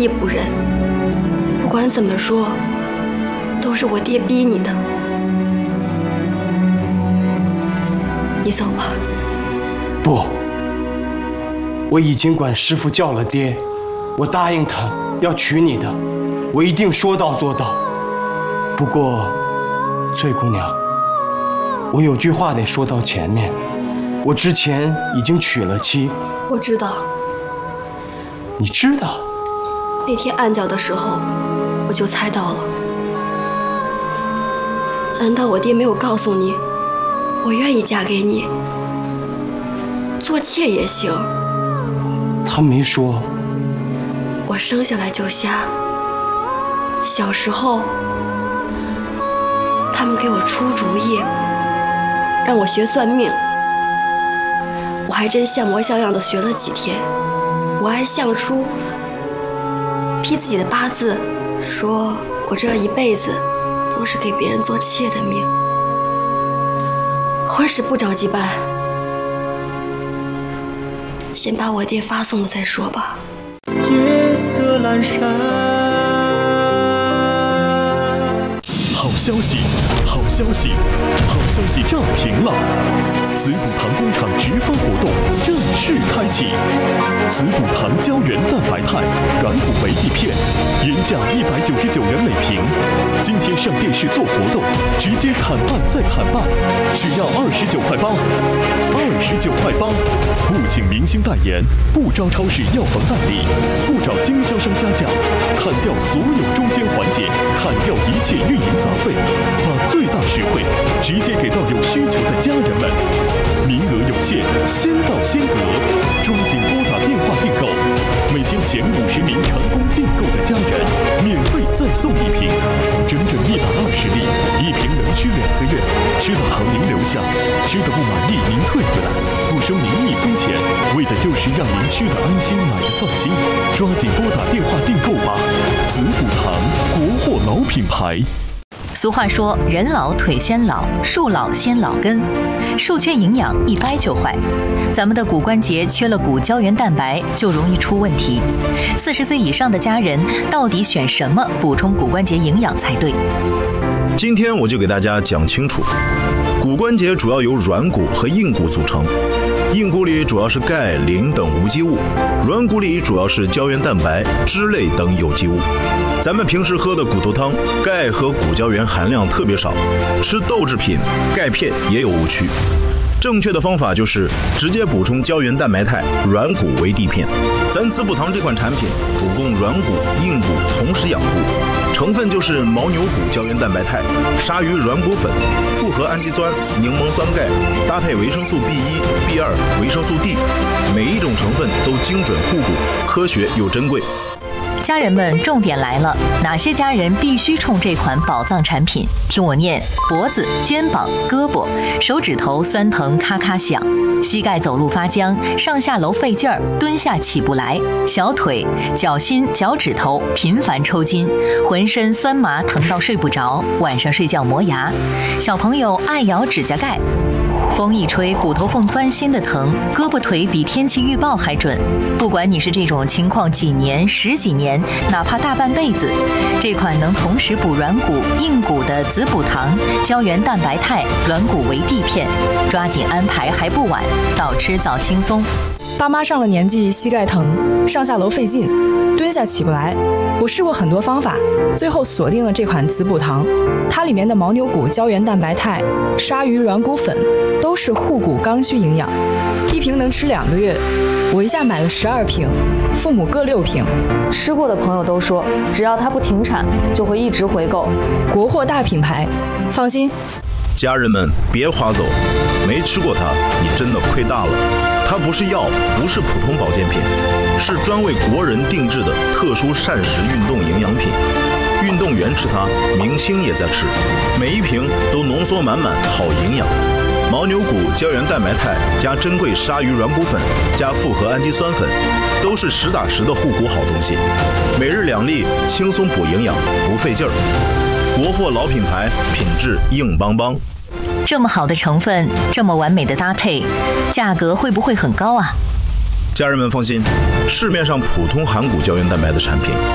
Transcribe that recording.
义不仁。不管怎么说，都是我爹逼你的。你走吧。 不，我已经管师傅叫了爹，我答应他要娶你的，我一定说到做到。不过，翠姑娘，我有句话得说到前面，我之前已经娶了妻。 我知道。 你知道？ 那天暗叫的时候，我就猜到了。难道我爹没有告诉你，我愿意嫁给你，做妾也行？ 他没说。 我生下来就瞎，小时候他们给我出主意，让我学算命。我还真像模像样的学了几天。我按相书批自己的八字，说我这一辈子都是给别人做妾的命。婚事不着急办，先把我爹发送了再说吧。 夜色阑珊。 好消息，好消息，好消息炸屏了！紫补堂工厂直发活动正式开启，紫补堂胶原蛋白肽软骨维 D 片，原价199元每瓶，今天上电视做活动，直接砍半再砍半，只要29块8，29块8，不请明星代言，不招超市药房代理，不找经销商加价，砍掉所有中间环节，砍掉一切运营杂费，把最大实惠直接给到有需求的家人们。名额有限，先到先得，抓紧拨打电话订购。每天前50名成功订购的家人，免费再送1瓶，整整120粒，1瓶能吃2个月，吃的好您留下，吃的不满意您退回来，不收您1分钱，为的就是让您吃的安心，买的放心。抓紧拨打电话订购吧，紫补堂，国货老品牌。 俗话说，人老腿先老，树老先老根，树缺营养一掰就坏。咱们的骨关节缺了骨胶原蛋白，就容易出问题。40岁以上的家人到底选什么补充骨关节营养才对？ 今天我就给大家讲清楚。骨关节主要由软骨和硬骨组成，硬骨里主要是钙、磷等无机物，软骨里主要是胶原蛋白、脂类等有机物。咱们平时喝的骨头汤，钙和骨胶原含量特别少，吃豆制品、钙片也有误区。正确的方法就是直接补充胶原蛋白肽软骨维 D 片。咱紫补堂这款产品主供软骨、硬骨同时养护，成分就是牦牛骨胶原蛋白肽、鲨鱼软骨粉、复合氨基酸、柠檬酸钙，搭配维生素 B1、B2、维生素 D， 每一种成分都精准护骨，科学又珍贵。 家人们，重点来了，哪些家人必须冲这款宝藏产品？听我念：脖子、肩膀、胳膊、手指头酸疼咔咔响，膝盖走路发僵，上下楼费劲儿，蹲下起不来，小腿、脚心、脚趾头频繁抽筋，浑身酸麻疼到睡不着，晚上睡觉磨牙，小朋友爱咬指甲盖。风一吹，骨头缝钻心的疼，胳膊腿比天气预报还准。不管你是这种情况几年、10几年，哪怕大半辈子，这款能同时补软骨、硬骨的紫补堂胶原蛋白肽软骨维 D 片，抓紧安排还不晚，早吃早轻松。 爸妈上了年纪，膝盖疼，上下楼费劲，蹲下起不来。我试过很多方法，最后锁定了这款紫补堂。它里面的牦牛骨胶原蛋白肽、鲨鱼软骨粉都是护骨刚需营养，1瓶能吃2个月。我一下买了12瓶，父母各6瓶。 吃过的朋友都说，只要它不停产，就会一直回购。 国货大品牌，放心。 家人们别划走，没吃过它，你真的亏大了。它不是药，不是普通保健品，是专为国人定制的特殊膳食运动营养品。运动员吃它，明星也在吃，每一瓶都浓缩满满好营养。牦牛骨胶原蛋白肽加珍贵鲨鱼软骨粉加复合氨基酸粉，都是实打实的护骨好东西。每日2粒，轻松补营养，不费劲儿。国货老品牌，品质硬邦邦。 这么好的成分，这么完美的搭配，价格会不会很高啊？ 家人们放心，市面上普通含骨胶原蛋白的产品